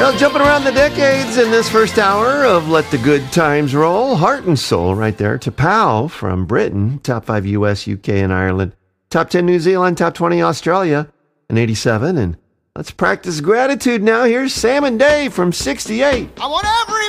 Well, jumping around the decades in this first hour of Let the Good Times Roll, Heart and Soul right there. T'Pau from Britain, top 5 US, UK, and Ireland. Top 10 New Zealand, top 20 Australia in 87. And let's practice gratitude now. Here's Sam and Dave from 68. I want everybody